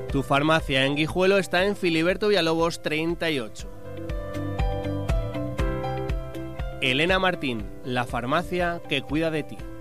Tu farmacia en Guijuelo está en Filiberto Villalobos 38. Elena Martín, la farmacia que cuida de ti.